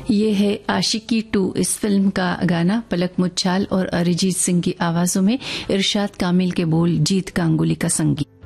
ये है आशिकी 2 इस फिल्म का गाना पलक मुच्छाल और अरिजीत सिंह की आवाजों में इरशाद कामिल के बोल जीत गांगुली का संगीत।